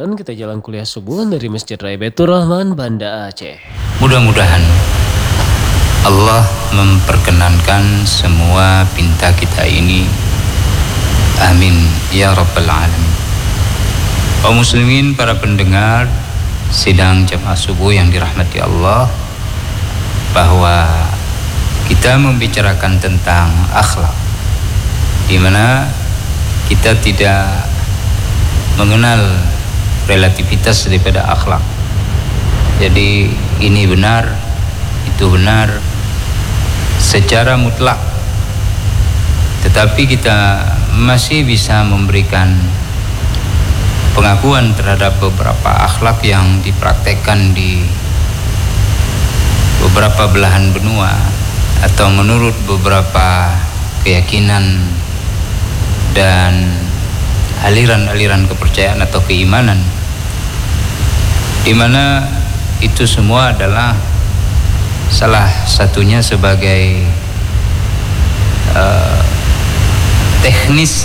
Jalan kita jalan kuliah subuh dari Masjid Raya Baitur Rahman, Banda Aceh. Mudah-mudahan Allah memperkenankan semua pinta kita ini. Amin ya rabbal alamin. Kaum muslimin, para pendengar sidang jamaah subuh yang dirahmati Allah, bahwa kita membicarakan tentang akhlak, di mana kita tidak mengenal relativitas daripada akhlak. Jadi ini benar, itu benar secara mutlak, tetapi kita masih bisa memberikan pengakuan terhadap beberapa akhlak yang dipraktekkan di beberapa belahan benua atau menurut beberapa keyakinan dan aliran-aliran kepercayaan atau keimanan, di mana itu semua adalah salah satunya sebagai teknis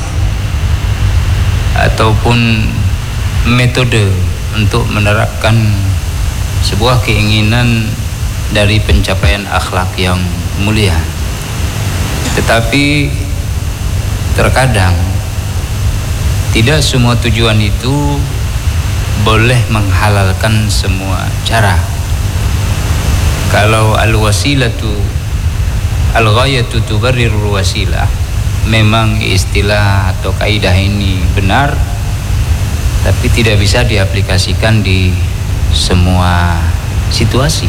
ataupun metode untuk menerapkan sebuah keinginan dari pencapaian akhlak yang mulia. Tetapi terkadang tidak semua tujuan itu boleh menghalalkan semua cara. Kalau al-wasilatu al-ghayatu tubarrirul wasilah, memang istilah atau kaidah ini benar, tapi tidak bisa diaplikasikan di semua situasi.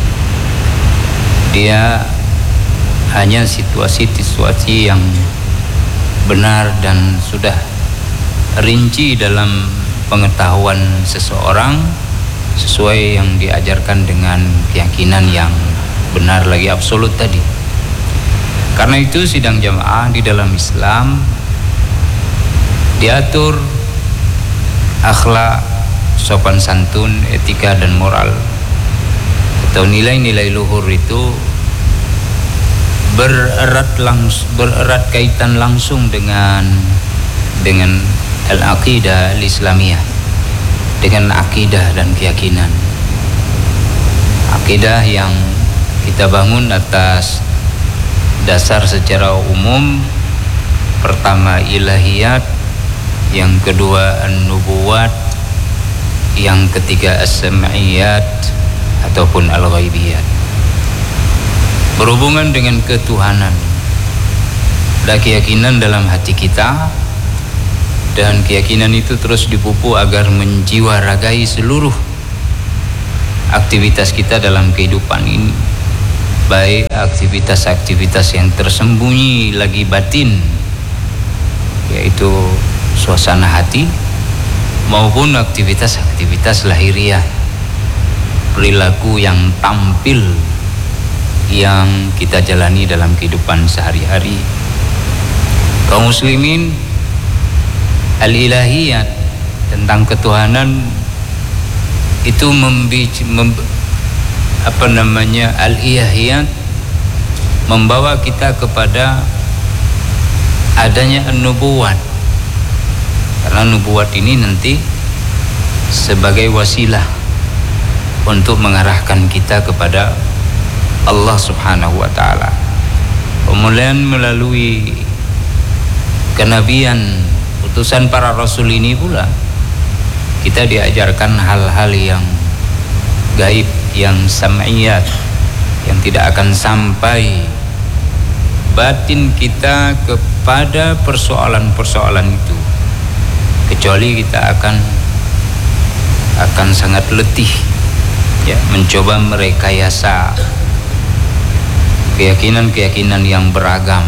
Dia hanya situasi-situasi yang benar dan sudah rinci dalam pengetahuan seseorang sesuai yang diajarkan dengan keyakinan yang benar lagi absolut tadi. Karena itu sidang jamaah di dalam Islam diatur akhlak, sopan santun, etika dan moral atau nilai-nilai luhur itu bererat kaitan langsung dengan al-aqidah al-islamiyah, dengan akidah dan keyakinan. Akidah yang kita bangun atas dasar secara umum, pertama ilahiyat, yang kedua an-nubuwat, yang ketiga as-sam'iyat ataupun al-ghaibiyat, berhubungan dengan ketuhanan. Ada keyakinan dalam hati kita, dan keyakinan itu terus dipupuk agar menjiwaragai seluruh aktivitas kita dalam kehidupan ini, baik aktivitas-aktivitas yang tersembunyi lagi batin, yaitu suasana hati, maupun aktivitas-aktivitas lahiriah, perilaku yang tampil yang kita jalani dalam kehidupan sehari-hari. Kaum muslimin, al-ilahiyat tentang ketuhanan itu al-ilahiyat membawa kita kepada adanya an-nubuwat, karena nubuwat ini nanti sebagai wasilah untuk mengarahkan kita kepada Allah Subhanahu wa ta'ala. Kemudian melalui kenabian, utusan para rasul ini pula kita diajarkan hal-hal yang gaib, yang sam'iyat, yang tidak akan sampai batin kita kepada persoalan-persoalan itu, kecuali kita akan sangat letih ya, mencoba merekayasa keyakinan-keyakinan yang beragam,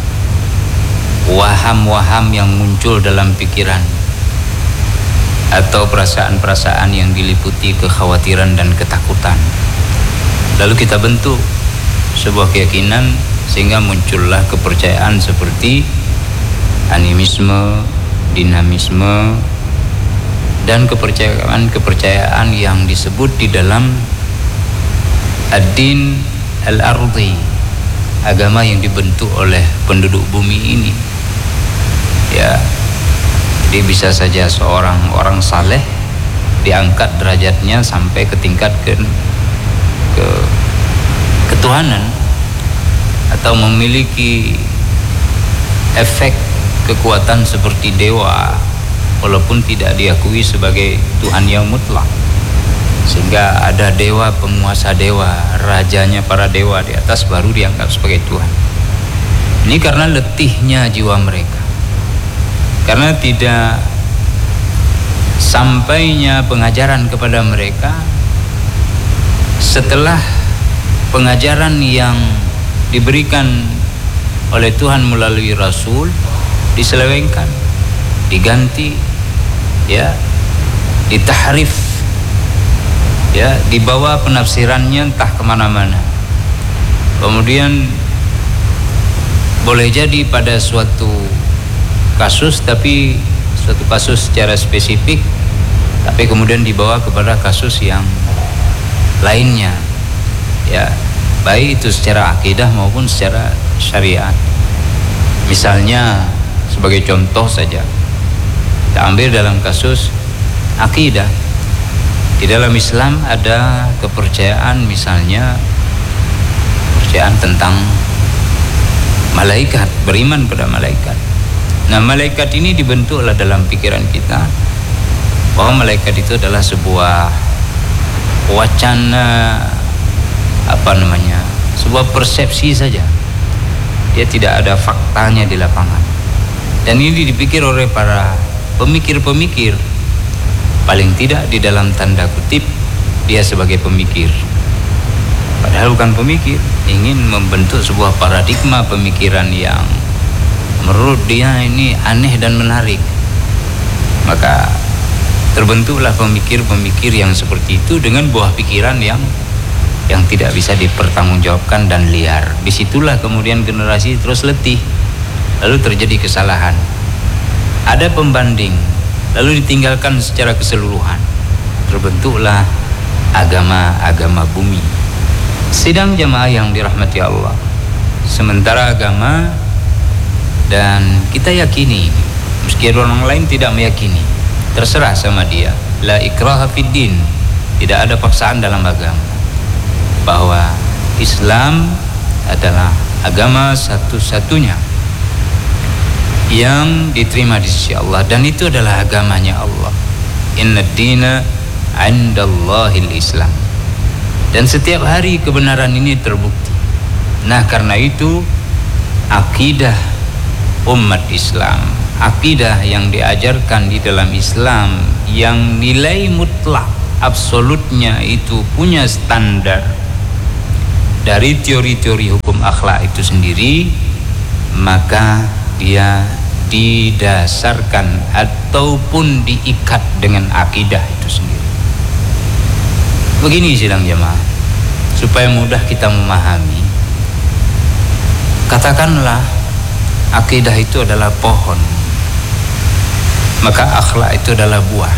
waham-waham yang muncul dalam pikiran, atau perasaan-perasaan yang diliputi kekhawatiran dan ketakutan. Lalu kita bentuk sebuah keyakinan sehingga muncullah kepercayaan seperti animisme, dinamisme, dan kepercayaan yang disebut di dalam ad-din al-ardi, agama yang dibentuk oleh penduduk bumi ini. Ya, jadi bisa saja seorang orang saleh diangkat derajatnya sampai ke tingkat ke ketuhanan, atau memiliki efek kekuatan seperti dewa walaupun tidak diakui sebagai Tuhan yang mutlak, sehingga ada dewa penguasa dewa, rajanya para dewa di atas baru dianggap sebagai Tuhan. Ini karena letihnya jiwa mereka, karena tidak sampainya pengajaran kepada mereka setelah pengajaran yang diberikan oleh Tuhan melalui Rasul diselewengkan, diganti, ya, ditahrif, ya, dibawa penafsirannya entah kemana-mana. Kemudian boleh jadi pada suatu kasus, tapi suatu kasus secara spesifik, tapi kemudian dibawa kepada kasus yang lainnya, ya, baik itu secara akidah maupun secara syariat. Misalnya sebagai contoh saja, kita ambil dalam kasus akidah. Di dalam Islam ada kepercayaan, misalnya kepercayaan tentang malaikat, beriman pada malaikat. Nah, malaikat ini dibentuklah dalam pikiran kita bahwa malaikat itu adalah sebuah wacana, sebuah persepsi saja. Dia tidak ada faktanya di lapangan. Dan ini dipikir oleh para pemikir-pemikir, paling tidak di dalam tanda kutip dia sebagai pemikir, padahal bukan pemikir, ingin membentuk sebuah paradigma pemikiran yang menurut dia ini aneh dan menarik. Maka terbentuklah pemikir-pemikir yang seperti itu dengan buah pikiran yang tidak bisa dipertanggungjawabkan dan liar. Disitulah kemudian generasi terus letih, lalu terjadi kesalahan. Ada pembanding, lalu ditinggalkan secara keseluruhan. Terbentuklah agama-agama bumi. Sidang jamaah yang dirahmati Allah, sementara agama dan kita yakini, meski orang lain tidak meyakini, terserah sama dia. La ikraha fid din, tidak ada paksaan dalam agama, bahwa Islam adalah agama satu-satunya yang diterima di sisi Allah, dan itu adalah agamanya Allah. Inna dina 'indallahil Islam. Dan setiap hari kebenaran ini terbukti. Nah, karena itu akidah umat Islam, akidah yang diajarkan di dalam Islam yang nilai mutlak absolutnya itu punya standar dari teori-teori hukum akhlak itu sendiri, maka dia didasarkan ataupun diikat dengan akidah itu sendiri. Begini sidang jamaah, supaya mudah kita memahami, katakanlah akidah itu adalah pohon, maka akhlak itu adalah buah.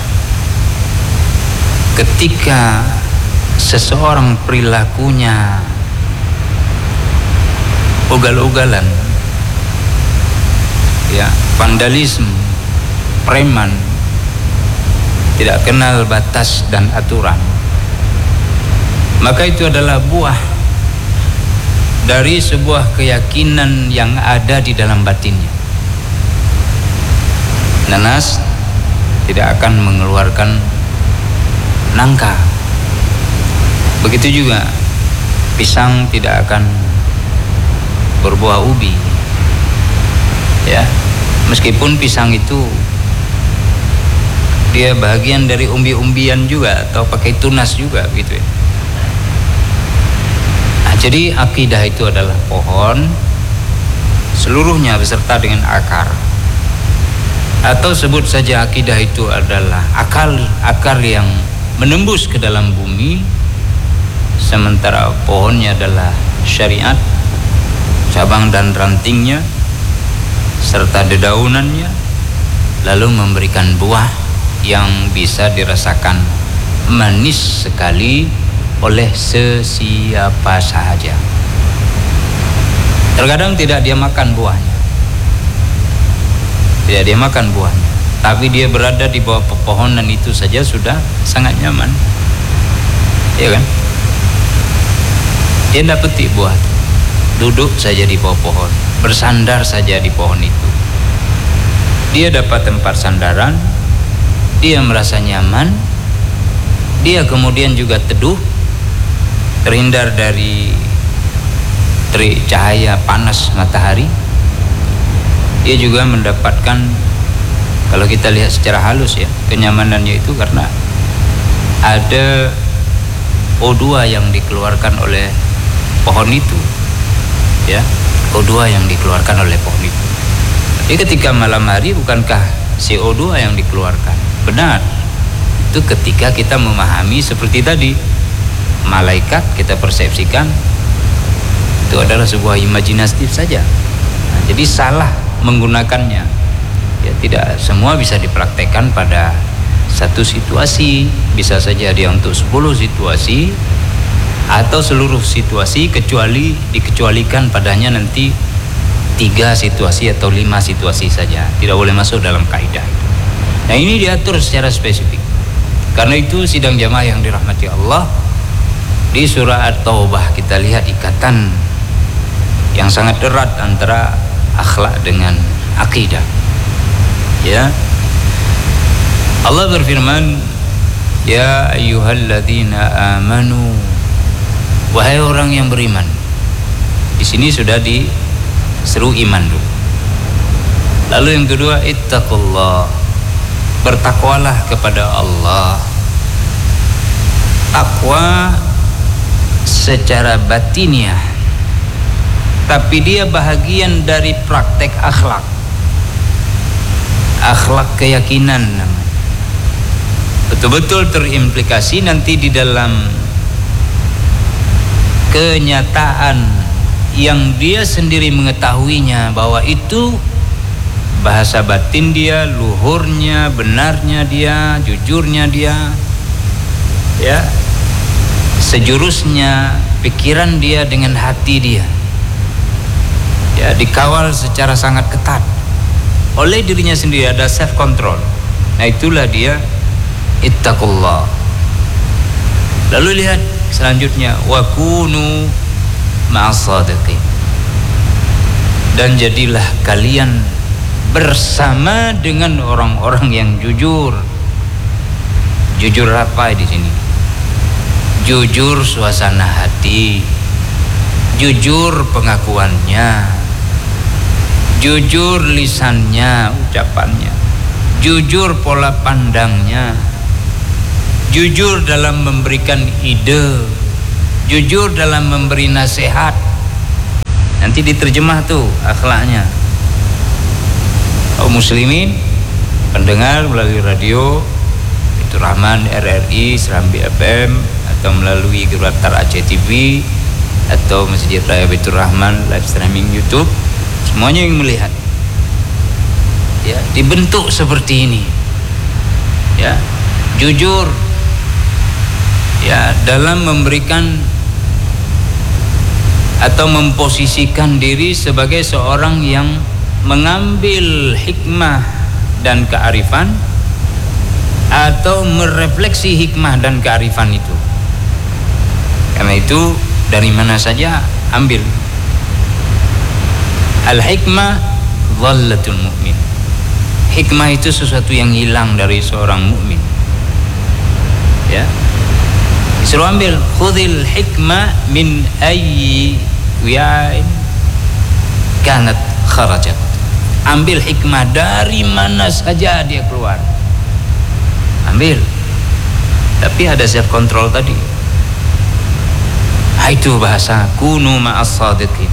Ketika seseorang perilakunya ugal-ugalan, ya, vandalisme, preman, tidak kenal batas dan aturan, maka itu adalah buah dari sebuah keyakinan yang ada di dalam batinnya. Nanas tidak akan mengeluarkan nangka, begitu juga pisang tidak akan berbuah ubi, ya, meskipun pisang itu dia bagian dari umbi-umbian juga atau pakai tunas juga, gitu ya. Nah, jadi akidah itu adalah pohon seluruhnya beserta dengan akar, atau sebut saja akidah itu adalah akar yang menembus ke dalam bumi, sementara pohonnya adalah syariat, cabang dan rantingnya serta dedaunannya, lalu memberikan buah yang bisa dirasakan manis sekali oleh sesiapa sahaja. Terkadang tidak dia makan buahnya, tapi dia berada di bawah pepohonan itu saja sudah sangat nyaman, ya kan? Dia tidak petik buah, duduk saja di bawah pohon, bersandar saja di pohon itu. Dia dapat tempat sandaran, dia merasa nyaman, dia kemudian juga teduh, terhindar dari terik cahaya panas matahari. Dia juga mendapatkan, kalau kita lihat secara halus ya, kenyamanannya itu karena ada O2 yang dikeluarkan oleh pohon itu, ya, O2 yang dikeluarkan oleh pohon itu. Jadi ketika malam hari bukankah CO2 yang dikeluarkan? Benar. Itu ketika kita memahami seperti tadi, malaikat kita persepsikan itu adalah sebuah imajinatif saja. Nah, jadi salah menggunakannya. Ya, tidak semua bisa dipraktekkan pada satu situasi. Bisa saja dia untuk 10 situasi atau seluruh situasi, kecuali dikecualikan padanya nanti 3 situasi atau 5 situasi saja. Tidak boleh masuk dalam kaidah itu. Nah, ini diatur secara spesifik. Karena itu sidang jamaah yang dirahmati Allah, di surah At-Taubah kita lihat ikatan yang sangat erat antara akhlak dengan akidah. Ya. Allah berfirman, "Ya ayyuhalladzina amanu." Wahai orang yang beriman. Di sini sudah diseru iman dulu. Lalu yang kedua, ittaqullah. Bertakwalah kepada Allah. Takwa secara batiniah, tapi dia bahagian dari praktek akhlak. Akhlak keyakinan namanya. Betul-betul terimplikasi nanti di dalam kenyataan yang dia sendiri mengetahuinya bahwa itu bahasa batin dia, luhurnya, benarnya dia, jujurnya dia, ya, sejurusnya pikiran dia dengan hati dia, ya, dikawal secara sangat ketat oleh dirinya sendiri, ada self control. Nah, itulah dia ittaqullah. Lalu lihat selanjutnya, wa kunu ma'as-shadiqin. Dan jadilah kalian bersama dengan orang-orang yang jujur. Jujur apa di sini? Jujur suasana hati, jujur pengakuannya, jujur lisannya, ucapannya, jujur pola pandangnya, jujur dalam memberikan ide, jujur dalam memberi nasihat. Nanti diterjemah tuh akhlaknya. Kaum muslimin pendengar melalui radio itu Rahman RRI Serambi FM, atau melalui Gibraltar Aceh TV, atau Masjid Raya Baitur Rahman live streaming YouTube, semuanya yang melihat, ya, dibentuk seperti ini, ya, jujur, ya, dalam memberikan atau memposisikan diri sebagai seorang yang mengambil hikmah dan kearifan, atau merefleksi hikmah dan kearifan itu. Karena itu dari mana saja ambil. Al-hikmah dhallatul mu'min. Hikmah itu sesuatu yang hilang dari seorang mukmin. Ya. Disuruh ambil, khudhil hikmah min ayyi wi'ain kanat kharajat. Ambil hikmah dari mana saja dia keluar. Ambil. Tapi ada self control tadi. Itu bahasa kunu ma'as-shadiqin.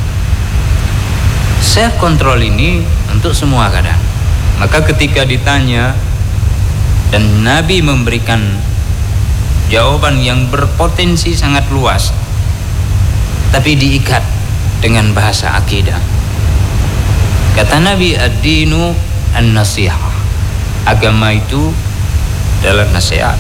Self control ini untuk semua keadaan. Maka ketika ditanya dan Nabi memberikan jawaban yang berpotensi sangat luas, tapi diikat dengan bahasa akidah. Kata Nabi, ad-dinu an-nasihah. Agama itu adalah nasihat.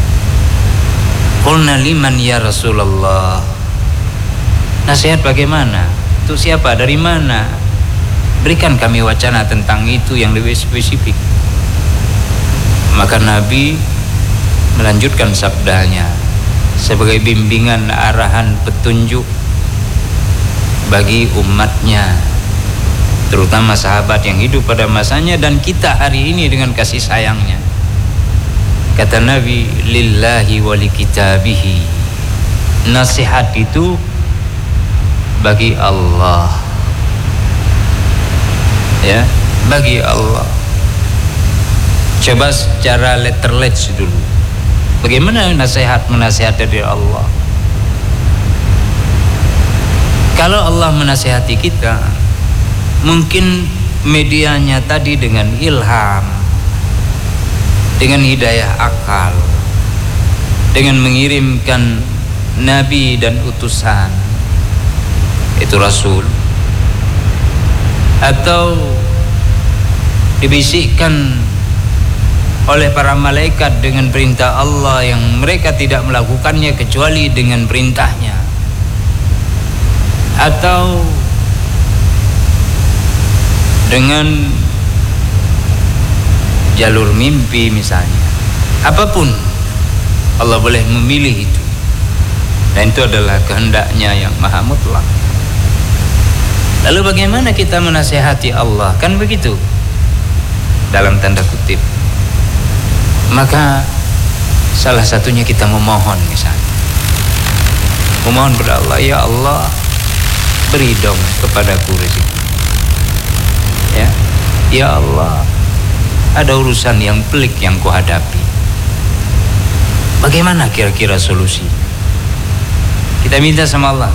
Qulna liman ya Rasulullah. Nasihat bagaimana? Untuk siapa? Dari mana? Berikan kami wacana tentang itu yang lebih spesifik. Maka Nabi melanjutkan sabdanya sebagai bimbingan, arahan, petunjuk bagi umatnya, terutama sahabat yang hidup pada masanya dan kita hari ini dengan kasih sayangnya. Kata Nabi, lillahi wa li kitabihi. Nasihat itu bagi Allah, ya, bagi Allah. Coba secara letterless dulu, bagaimana nasihat menasihat dari Allah? Kalau Allah menasihati kita, mungkin medianya tadi dengan ilham, dengan hidayah akal, dengan mengirimkan nabi dan utusan, itu Rasul, atau dibisikkan oleh para malaikat dengan perintah Allah yang mereka tidak melakukannya kecuali dengan perintahnya, atau dengan jalur mimpi misalnya. Apapun Allah boleh memilih itu, dan itu adalah kehendaknya yang maha mutlak. Lalu bagaimana kita menasihati Allah? Kan begitu, dalam tanda kutip. Maka salah satunya kita memohon, misalnya memohon kepada Allah, ya Allah, beri dong kepadaku rezeki, ya Allah, ada urusan yang pelik yang kuhadapi, bagaimana kira-kira solusi? Kita minta sama Allah.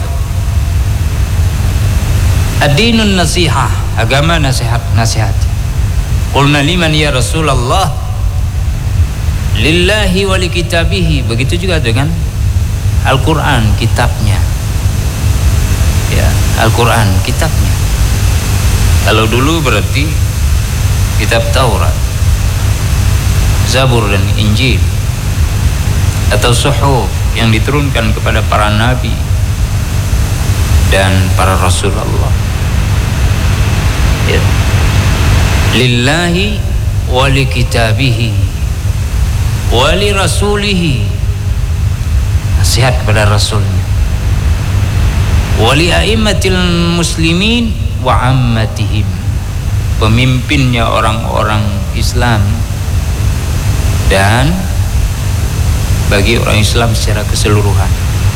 Ad-dinun nasihah, agama nasihat. Qulna liman ya Rasulullah? Lillahi wa li kitabihi. Begitu juga dengan Al-Quran, kitabnya, ya, Al-Quran, kitabnya. Kalau dulu berarti kitab Taurat, Zabur dan Injil, atau Suhuf yang diturunkan kepada para nabi dan para rasul Allah, ya. Lillahi wa li kitabihi wali rasulihi, nasihat kepada rasulnya, wali a'immatil muslimin wa ammatihim, pemimpinnya orang-orang Islam dan bagi orang Islam secara keseluruhan.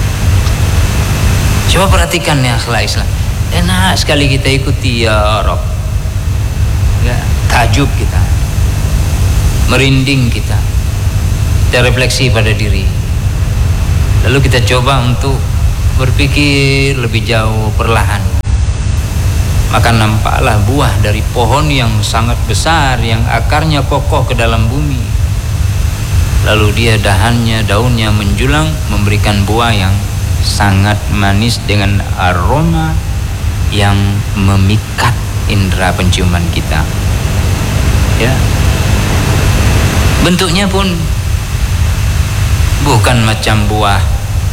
Coba perhatikan ya akhlak Islam, enak sekali kita ikuti, ya Rabb, ya, takjub kita, merinding kita refleksi pada diri. Lalu kita coba untuk berpikir lebih jauh perlahan. Maka nampaklah buah dari pohon yang sangat besar, yang akarnya kokoh ke dalam bumi. Lalu dia daunnya menjulang, memberikan buah yang sangat manis dengan aroma yang memikat indera penciuman kita, ya. Bentuknya pun bukan macam buah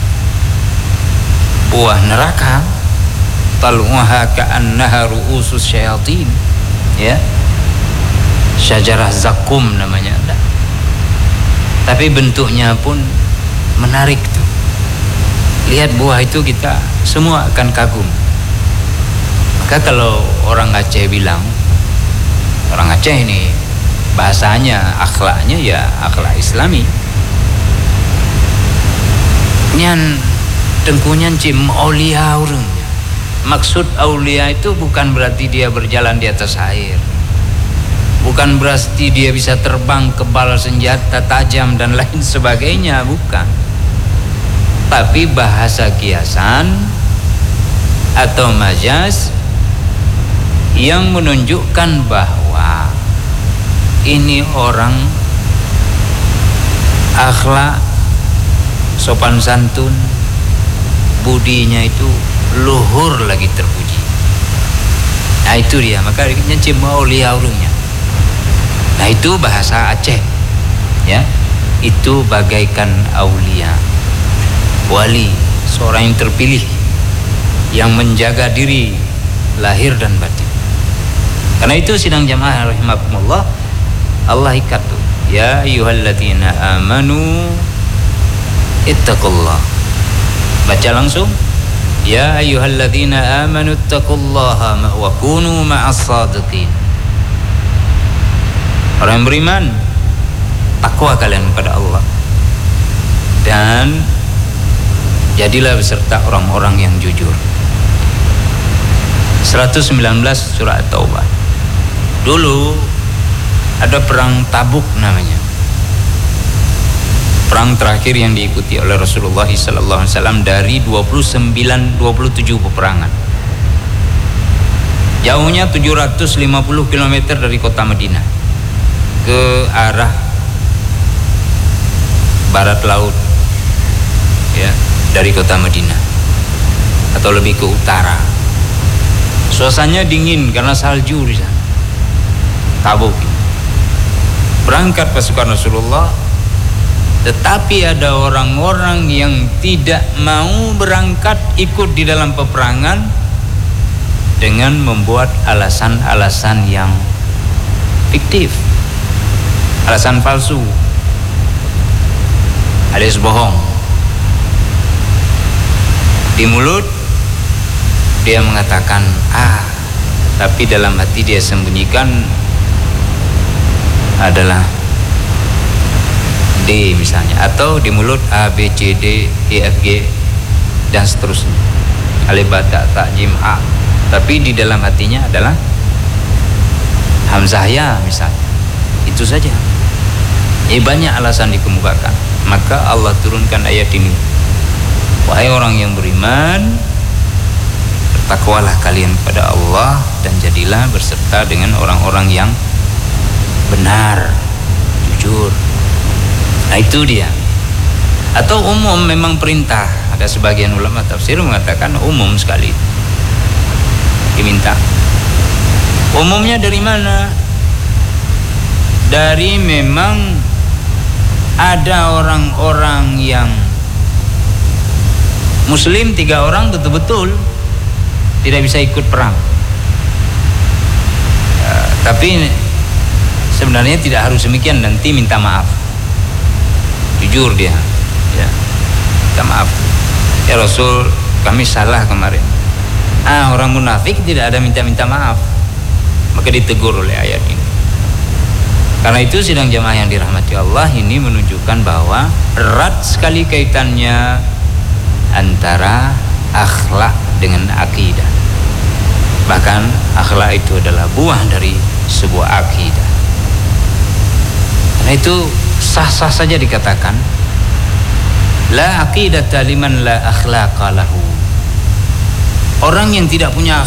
neraka, tal'uha ka'annaha ru'usus syayatin, ya, syajarah zakum namanya. Tapi bentuknya pun menarik tuh. Lihat buah itu, kita semua akan kagum. Maka kalau orang Aceh bilang, orang Aceh ini bahasanya, akhlaknya ya akhlak Islami. Nyan tengkunyan cim aulia urangnya. Maksud aulia itu bukan berarti dia berjalan di atas air, bukan berarti dia bisa terbang, kebal senjata tajam dan lain sebagainya, bukan. Tapi bahasa kiasan atau majaz yang menunjukkan bahwa ini orang akhlak, sopan santun, budinya itu luhur lagi terpuji. Nah itu dia, maka nyecim aulia urungnya. Nah itu bahasa Aceh, ya. Itu bagaikan aulia, wali, seorang yang terpilih, yang menjaga diri lahir dan batin. Karena itu sidang jamaah rahimakumullah, Allah ikat tuh ya ayyuhalladzina amanu ittaqullah. Baca langsung, ya ayyuhalladzina amanu ittaqullaha wa kunu ma'as shadiqin. Orang yang beriman, takwa kalian kepada Allah dan jadilah beserta orang-orang yang jujur. 119 surah At-Taubah. Dulu ada perang Tabuk namanya, perang terakhir yang diikuti oleh Rasulullah SAW dari 27 peperangan. Jauhnya 750 km dari kota Madinah ke arah barat laut, ya, dari kota Madinah, atau lebih ke utara. Suasananya dingin karena salju di sana. Tabuk. Berangkat pasukan Rasulullah, tetapi ada orang-orang yang tidak mau berangkat ikut di dalam peperangan dengan membuat alasan-alasan yang fiktif, alasan palsu, alias bohong. Di mulut dia mengatakan A, tapi dalam hati dia sembunyikan adalah D misalnya, atau di mulut A, B, C, D, E, F, G dan seterusnya, alif, ba, ta, tha, jim, A, tapi di dalam hatinya adalah hamzah ya misalnya. Itu saja. Banyak alasan dikemukakan. Maka Allah turunkan ayat ini, wahai orang yang beriman, bertakwalah kalian kepada Allah dan jadilah berserta dengan orang-orang yang benar, jujur. Nah itu dia. Atau umum, memang perintah. Ada sebagian ulama tafsir mengatakan umum sekali diminta. Umumnya dari mana? Dari memang ada orang-orang yang muslim 3 orang betul-betul tidak bisa ikut perang, tapi sebenarnya tidak harus demikian. Nanti minta maaf, jujur dia, ya, minta maaf, ya Rasul kami salah kemarin. Orang munafik tidak ada minta-minta maaf, maka ditegur oleh ayat ini. Karena itu sidang jamaah yang dirahmati Allah, ini menunjukkan bahwa erat sekali kaitannya antara akhlak dengan akidah. Bahkan akhlak itu adalah buah dari sebuah akidah. Karena itu sah-sah saja dikatakan la aqidata liman la akhlaqa lahu. Orang yang tidak punya